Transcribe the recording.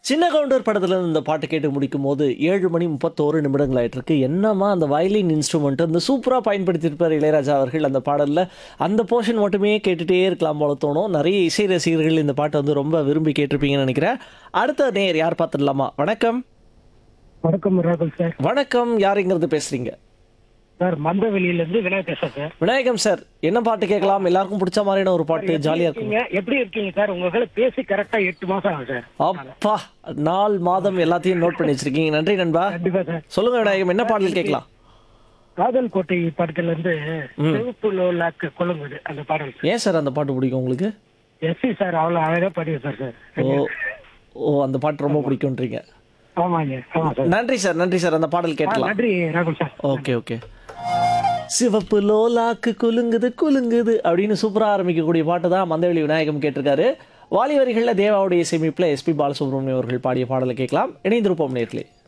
சின்ன கவுண்டர் படத்துல இருந்து இந்த பாட்டு கேட்டு முடிக்கும்போது 7 மணி 31 நிமிடங்கள் ஆயிட்டிருக்கு. என்னம்மா அந்த வயலின் இன்ஸ்ட்ருமெண்ட் வந்து சூப்பரா பயன்படுத்தியிருப்பார் இளையராஜா அவர்கள் அந்த பாடல்ல. அந்த போர்ஷன் மட்டுமே கேட்டுட்டே இருக்கலாம் போல தோணும். நிறைய இசை ரசிகர்கள் இந்த பாட்டை வந்து ரொம்ப விரும்பி கேட்டிருப்பீங்கன்னு நினைக்கிறேன். அடுத்த நேயர் யார் பார்த்துடலாமா? வணக்கம். வணக்கம் ராகுல் சார். வணக்கம். யாருங்கிறது பேசுறீங்க? சார் மந்தவெளியிலிருந்து வினய் பேசுறேன் சார். விநாயகம் சார், என்ன பாட்டு கேட்கலாம்? எல்லாருக்கும் பிடிச்ச மாதிரியான ஒரு பாட்டு, ஜாலியா இருக்கும். எப்படி இருக்கீங்க சார்? உங்க பேசி கரெக்டா 8 மாசம் ஆகும் சார். அப்பா, நாள் மாதம் எல்லாத்தையும் நோட் பண்ணி வச்சிருக்கீங்க. நன்றி நண்பா. கண்டிப்பா சார். சொல்லுங்க விநாயகம், என்ன பாடல் கேட்கலாம்? காதல் கோட்டை படத்துல இருந்து செவப்பு லோலாக்கு கொள்ளுங்குது அந்த பாடல். ஏன் சார் அந்த பாட்டு பிடிக்கும் உங்களுக்கு? எஸ்சி சார் அவ்வளவு அழகா பாடியிருப்பார் சார். ஓ ஓ, அந்த பாட்டு ரொம்ப பிடிக்கும்ன்றீங்க. ஆமாங்க. ஆமா சார். நன்றி சார், நன்றி சார். அந்த பாடல் கேட்கலாம். நன்றி ராகுல் சார். Okay okay. சிவப்பு லோலாக்கு குலுங்குது குலுங்குது அப்படின்னு சூப்பரா ஆரம்பிக்கக்கூடிய பாட்டு தான் மந்தவெளி விநாயகம் கேட்டிருக்காரு. வாலி வரிகளில் தேவாவுடைய இசையமைப்பில் எஸ்பி பாலசுப்ரமணியம் அவர்கள் பாடிய பாடலை கேட்கலாம். இணைந்திருப்போம் நேர்களே.